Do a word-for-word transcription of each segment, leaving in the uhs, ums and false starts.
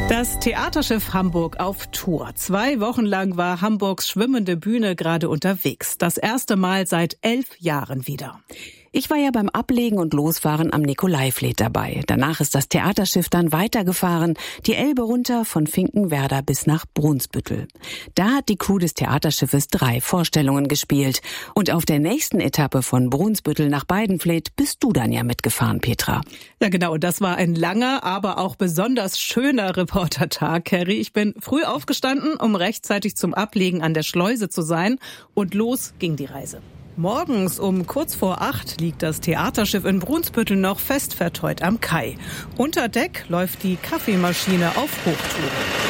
Das Theaterschiff Hamburg auf Tour. Zwei Wochen lang war Hamburgs schwimmende Bühne gerade unterwegs. Das erste Mal seit elf Jahren wieder. Ich war ja beim Ablegen und Losfahren am Nikolaifleet dabei. Danach ist das Theaterschiff dann weitergefahren, die Elbe runter von Finkenwerder bis nach Brunsbüttel. Da hat die Crew des Theaterschiffes drei Vorstellungen gespielt. Und auf der nächsten Etappe von Brunsbüttel nach Beidenfleet bist du dann ja mitgefahren, Petra. Ja genau, das war ein langer, aber auch besonders schöner Reportertag, Kerry. Ich bin früh aufgestanden, um rechtzeitig zum Ablegen an der Schleuse zu sein. Und los ging die Reise. Morgens um kurz vor acht liegt das Theaterschiff in Brunsbüttel noch fest verteut am Kai. Unter Deck läuft die Kaffeemaschine auf Hochtouren.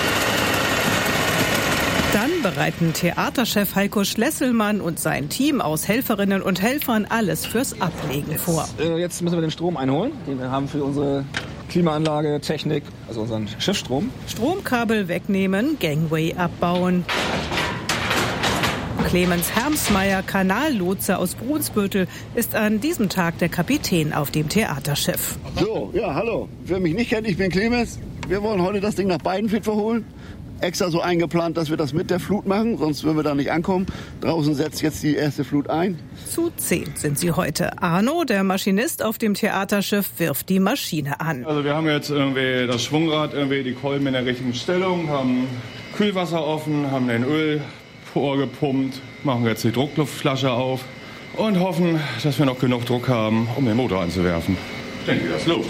Dann bereiten Theaterchef Heiko Schlesselmann und sein Team aus Helferinnen und Helfern alles fürs Ablegen vor. Jetzt, äh, jetzt müssen wir den Strom einholen, den wir haben für unsere Klimaanlage, Technik, also unseren Schiffsstrom. Stromkabel wegnehmen, Gangway abbauen. Clemens Hermsmeier, Kanallotse aus Brunsbüttel, ist an diesem Tag der Kapitän auf dem Theaterschiff. So, ja, hallo. Wer mich nicht kennt, ich bin Clemens. Wir wollen heute das Ding nach Beidenfleet verholen. Extra so eingeplant, dass wir das mit der Flut machen, sonst würden wir da nicht ankommen. Draußen setzt jetzt die erste Flut ein. Zu zehn sind sie heute. Arno, der Maschinist auf dem Theaterschiff, wirft die Maschine an. Also wir haben jetzt irgendwie das Schwungrad, irgendwie die Kolben in der richtigen Stellung, haben Kühlwasser offen, haben den Öl vorgepumpt, machen jetzt die Druckluftflasche auf und hoffen, dass wir noch genug Druck haben, um den Motor anzuwerfen. Dann geht das los.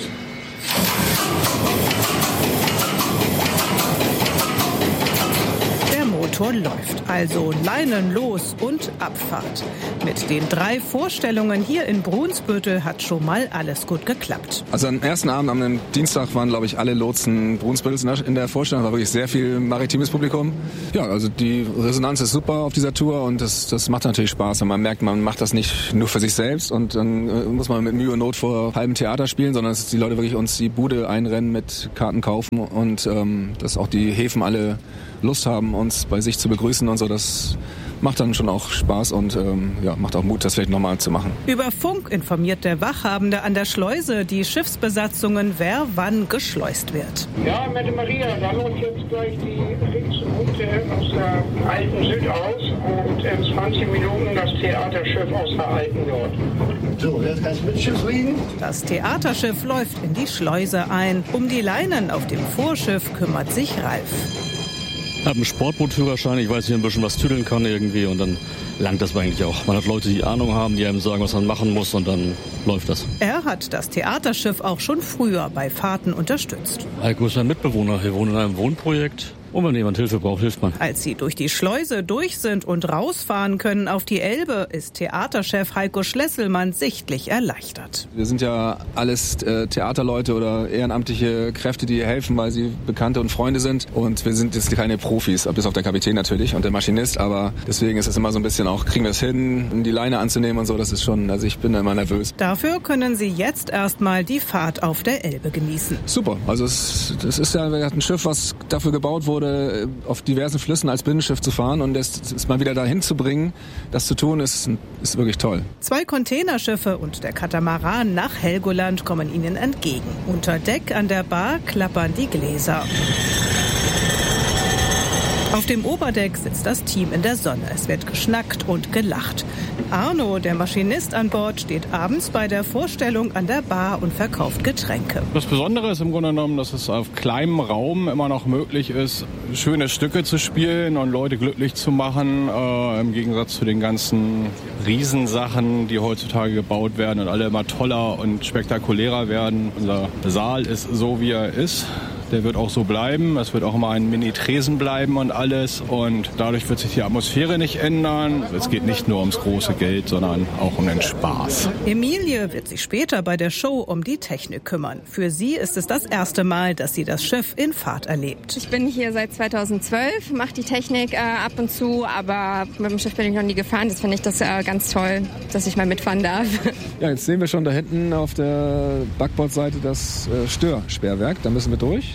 Motor läuft, also Leinen los und Abfahrt. Mit den drei Vorstellungen hier in Brunsbüttel hat schon mal alles gut geklappt. Also am ersten Abend, am Dienstag, waren, glaube ich, alle Lotsen Brunsbüttels in der Vorstellung. Da war wirklich sehr viel maritimes Publikum. Ja, also die Resonanz ist super auf dieser Tour und das, das macht natürlich Spaß. Und man merkt, man macht das nicht nur für sich selbst und dann muss man mit Mühe und Not vor halbem Theater spielen, sondern dass die Leute wirklich uns die Bude einrennen mit Karten kaufen und ähm, dass auch die Häfen alle Lust haben, uns bei sich zu begrüßen und so. Das macht dann schon auch Spaß und ähm, ja, macht auch Mut, das vielleicht nochmal zu machen. Über Funk informiert der Wachhabende an der Schleuse die Schiffsbesatzungen, wer wann geschleust wird. Ja, Mette Maria, da läuft jetzt gleich die Linksroute aus der alten Süd aus und in zwanzig Minuten das Theaterschiff aus der alten Nord. So, jetzt kannst du mit Schiff liegen. Das Theaterschiff läuft in die Schleuse ein. Um die Leinen auf dem Vorschiff kümmert sich Ralf. Ich habe einen Sportbootführerschein, ich weiß, wie man ein bisschen was tüdeln kann irgendwie und dann langt das eigentlich auch. Man hat Leute, die Ahnung haben, die einem sagen, was man machen muss und dann läuft das. Er hat das Theaterschiff auch schon früher bei Fahrten unterstützt. Heiko ist ein Mitbewohner, wir wohnen in einem Wohnprojekt. Und wenn jemand Hilfe braucht, hilft man. Als sie durch die Schleuse durch sind und rausfahren können auf die Elbe, ist Theaterchef Heiko Schlesselmann sichtlich erleichtert. Wir sind ja alles äh, Theaterleute oder ehrenamtliche Kräfte, die helfen, weil sie Bekannte und Freunde sind. Und wir sind jetzt keine Profis, bis auf der Kapitän natürlich und der Maschinist. Aber deswegen ist es immer so ein bisschen auch, kriegen wir es hin, die Leine anzunehmen und so. Das ist schon, also ich bin da immer nervös. Dafür können sie jetzt erstmal die Fahrt auf der Elbe genießen. Super, also es, das ist ja ein Schiff, was dafür gebaut wurde, auf diversen Flüssen als Binnenschiff zu fahren und das, das mal wieder dahin zu bringen, das zu tun, ist, ist wirklich toll. Zwei Containerschiffe und der Katamaran nach Helgoland kommen ihnen entgegen. Unter Deck an der Bar klappern die Gläser. Auf dem Oberdeck sitzt das Team in der Sonne. Es wird geschnackt und gelacht. Arno, der Maschinist an Bord, steht abends bei der Vorstellung an der Bar und verkauft Getränke. Das Besondere ist im Grunde genommen, dass es auf kleinem Raum immer noch möglich ist, schöne Stücke zu spielen und Leute glücklich zu machen, äh, im Gegensatz zu den ganzen Riesensachen, die heutzutage gebaut werden und alle immer toller und spektakulärer werden. Unser Saal ist so, wie er ist. Der wird auch so bleiben. Es wird auch immer ein Mini-Tresen bleiben und alles. Und dadurch wird sich die Atmosphäre nicht ändern. Es geht nicht nur ums große Geld, sondern auch um den Spaß. Emilie wird sich später bei der Show um die Technik kümmern. Für sie ist es das erste Mal, dass sie das Schiff in Fahrt erlebt. Ich bin hier seit zweitausendzwölf, mache die Technik äh, ab und zu, aber mit dem Schiff bin ich noch nie gefahren. Das finde ich das äh, ganz toll, dass ich mal mitfahren darf. Ja, jetzt sehen wir schon da hinten auf der Backbordseite das äh, Störsperrwerk. Da müssen wir durch.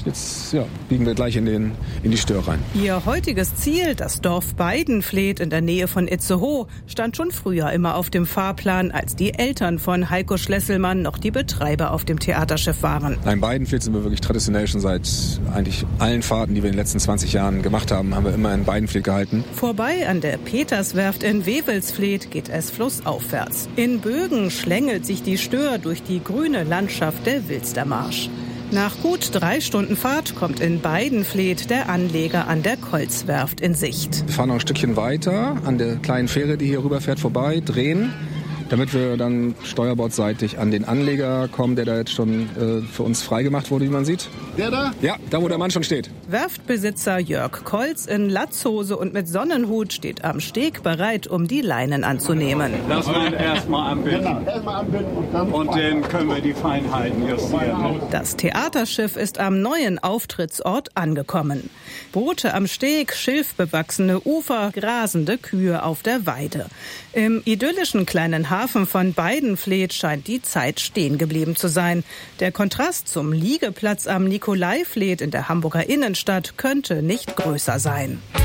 jetzt ja, biegen wir gleich in, den, in die Stör rein. Ihr heutiges Ziel, das Dorf Beidenfleth in der Nähe von Itzehoe, stand schon früher immer auf dem Fahrplan, als die Eltern von Heiko Schlesselmann noch die Betreiber auf dem Theaterschiff waren. In Beidenfleth sind wir wirklich traditionell schon seit eigentlich allen Fahrten, die wir in den letzten zwanzig Jahren gemacht haben, haben wir immer in Beidenfleth gehalten. Vorbei an der Peterswerft in Wewelsfleth geht es flussaufwärts. In Bögen schlängelt sich die Stör durch die grüne Landschaft der Wilstermarsch. Nach gut drei Stunden Fahrt kommt in Beidenfleth der Anleger an der Kolzwerft in Sicht. Wir fahren noch ein Stückchen weiter an der kleinen Fähre, die hier rüberfährt, vorbei, drehen, damit wir dann steuerbordsseitig an den Anleger kommen, der da jetzt schon äh, für uns freigemacht wurde, wie man sieht. Der da? Ja, da wo der Mann schon steht. Werftbesitzer Jörg Kolz in Latzhose und mit Sonnenhut steht am Steg bereit, um die Leinen anzunehmen. Lass mal erstmal anbinden. Genau, erstmal anbinden und dann... Und dann können wir die Feinheiten justieren. Das Theaterschiff ist am neuen Auftrittsort angekommen. Boote am Steg, schilfbewachsene Ufer, grasende Kühe auf der Weide. Im idyllischen kleinen Hafen von Beidenfleth scheint die Zeit stehen geblieben zu sein. Der Kontrast zum Liegeplatz am Nikolaifleth in der Hamburger Innenstadt könnte nicht größer sein.